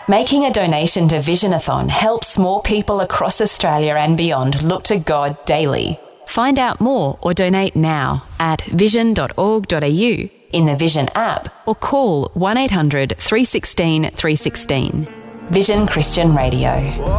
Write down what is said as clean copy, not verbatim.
Making a donation to Visionathon helps more people across Australia and beyond look to God daily. Find out more or donate now at vision.org.au, in the Vision app, or call 1800 316 316. Vision Christian Radio.